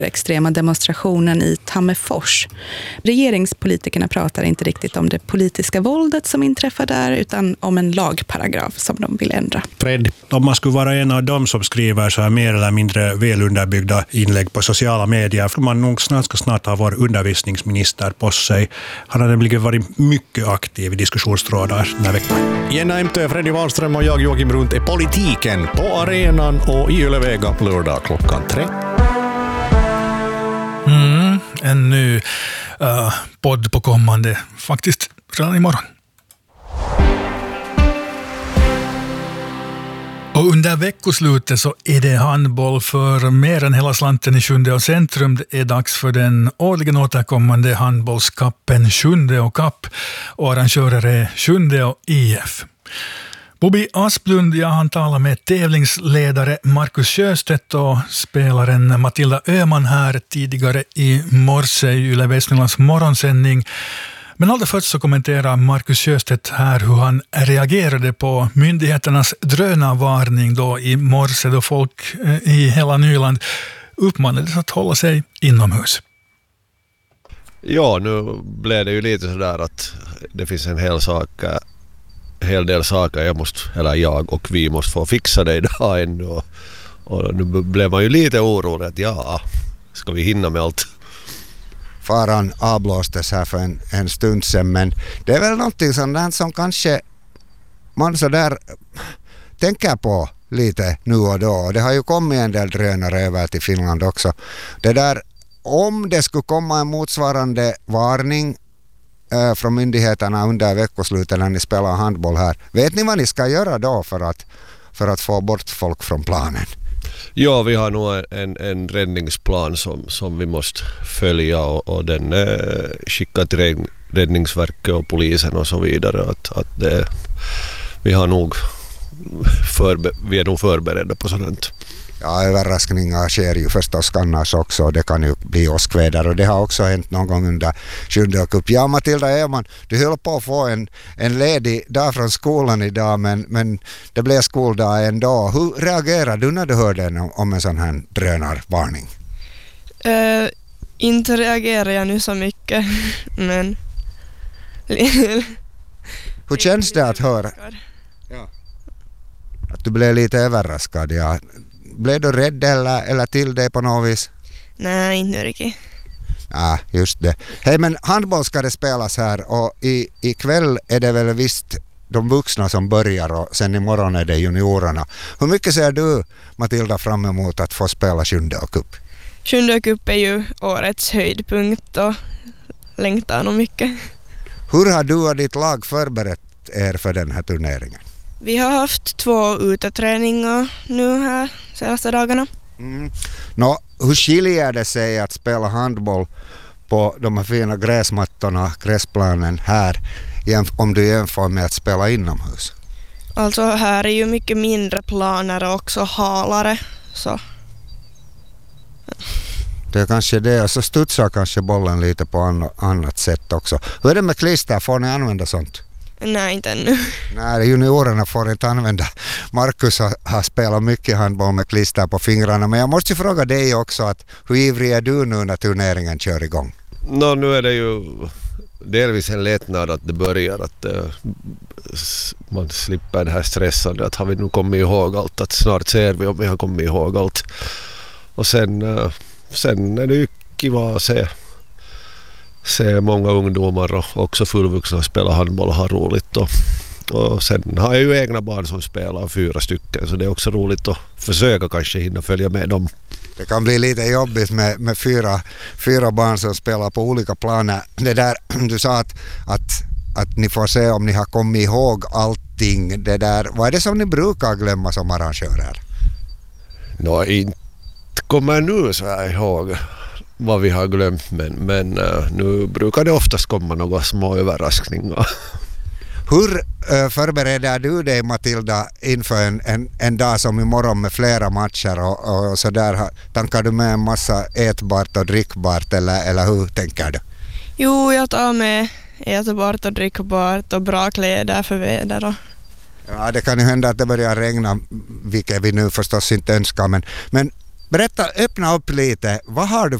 extrema demonstrationen i Tammerfors. Regeringspolitikerna pratar inte riktigt om det politiska våldet som inträffar där utan om en lagparagraf som de vill ändra. Fred, om man skulle vara en av dem som skriver så här mer eller mindre välunderbyggda inlägg på sociala medier, för man nog snart ha vår undervisningsminister på sig. Han har nämligen varit mycket aktiv i diskussionstrådar den här veckan. Jenna MT, Freddy Wahlström och jag Joakim Runt är politiken på arenan och i Ylevega lördag klockan 3. En ny podd på kommande, faktiskt redan imorgon. Och under veckoslutet så är det handboll för mer än hela slanten i Sjunde och centrum. Det är dags för den årligen återkommande handbollskappen Sjunde och kapp. Och arrangörer är Sjunde och IF. Bobby Asplund, han talar med tävlingsledare Marcus Sjöstedt och spelaren Matilda Öhman här tidigare i morse i Yle Västnylands morgonsändning. Men allra först så kommenterar Marcus Sjöstedt här hur han reagerade på myndigheternas drönarvarning då i morse då folk i hela Nyland uppmanades att hålla sig inomhus. Ja, nu blev det ju lite sådär att det finns en hel del saker jag och vi måste få fixa det idag ändå. Och nu blev man ju lite orolig att ska vi hinna med allt? Faran avblåstes här för en stund sedan, men det är väl någonting sådant som kanske man så där tänker på lite nu och då. Det har ju kommit en del drönare över till Finland också. Det där, om det skulle komma en motsvarande varning från myndigheterna under veckoslutet när ni spelar handboll här, vet ni vad ni ska göra då för att få bort folk från planen? Ja, vi har nog en räddningsplan som vi måste följa och den skickar till Räddningsverket och polisen och så vidare. Vi är nog förberedda på sådant. Ja, överraskningar sker ju förstås annars också. Det kan ju bli åskväder och det har också hänt någon gång under Sjunde cup. Ja, Matilda Öhman, du höll på att få en ledig dag från skolan idag men det blev skoldag ändå. Hur reagerade du när du hörde om en sån här drönarvarning? Inte reagerar jag nu så mycket, men... Hur känns det att höra? Ja. Att du blev lite överraskad, ja. Blev du rädd eller till dig på något vis? Nej, inte riktigt. Ja, just det. Hej, men handboll ska det spelas här och ikväll är det väl visst de vuxna som börjar och sen imorgon är det juniorerna. Hur mycket ser du, Matilda, fram emot att få spela Sjunde cup? Sjunde cup är ju årets höjdpunkt och längtar nog mycket. Hur har du och ditt lag förberett er för den här turneringen? Vi har haft 2 uteträningar nu här senaste dagarna. Hur skiljer det sig att spela handboll på de här fina gräsmattorna, gräsplanen här om du jämför med att spela inomhus? Alltså här är ju mycket mindre planer och också halare. Så. Det är kanske det, och så studsar kanske bollen lite på annat sätt också. Hur är det med klister? Får ni använda sånt? Nej, inte ännu. Nej, juniorerna får inte använda. Marcus har spelat mycket handboll med klister på fingrarna. Men jag måste fråga dig också, att hur ivrig är du nu när turneringen kör igång? Nu är det ju delvis en lättnad att det börjar. Att man slipper det här stressande. Att har vi nu kommit ihåg allt? Att snart ser vi om vi har kommit ihåg allt. Och sen är det ju kiva att se många ungdomar och också fullvuxna spela handboll och ha roligt. Och sen har jag ju egna barn som spelar, 4 stycken, så det är också roligt att försöka kanske hinna följa med dem. Det kan bli lite jobbigt med fyra barn som spelar på olika planer. Det där, du sa att ni får se om ni har kommit ihåg allting. Det där, vad är det som ni brukar glömma som arrangörer? Inte kommer nu så här ihåg vad vi har glömt, men nu brukar det oftast komma några små överraskningar. Hur förbereder du dig, Matilda, inför en dag som imorgon med flera matcher och så där? Tankar du med en massa ätbart och drickbart eller hur tänker du? Jo, jag tar med ätbart och drickbart och bra kläder för väder. Ja, det kan ju hända att det börjar regna, vilket vi nu förstås inte önskar, men Berätta, öppna upp lite. Vad har du